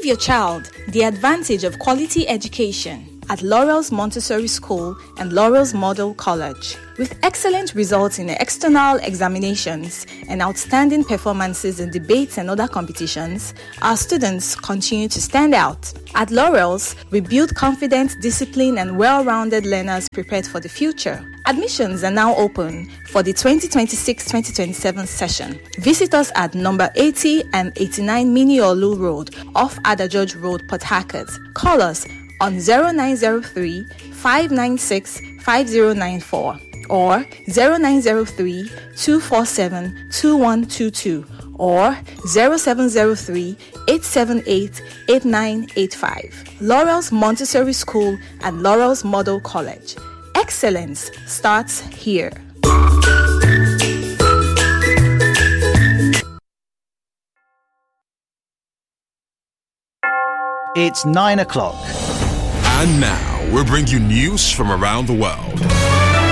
your child the advantage of quality education at Laurel's Montessori School and Laurel's Model College. With excellent results in external examinations and outstanding performances in debates and other competitions, our students continue to stand out. At Laurel's, we build confident, disciplined, and well-rounded learners prepared for the future. Admissions are now open for the 2026-2027 session. Visit us at number 80 and 89 Mini-Olu Road off Ada Road, Port Harcourt. Call us on 0903 596 5094 or 0903 247 2122 or 0703 878 8985. Laurel's Montessori School and Laurel's Model College. Excellence starts here. It's 9 o'clock. And now, we'll bring you news from around the world.